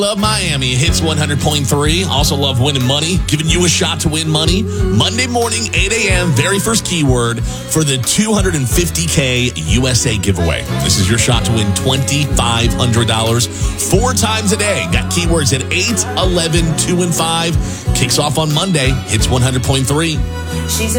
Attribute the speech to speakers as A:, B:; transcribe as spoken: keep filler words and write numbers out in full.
A: Love Miami hits one hundred point three. Also love winning money, giving you a shot to win money. Monday morning, eight a.m., very first keyword for the two hundred fifty K U S A giveaway. This is your shot to win twenty-five hundred dollars four times a day. Got keywords at eight, eleven, two, and five. Kicks off on Monday, hits one hundred point three.
B: She's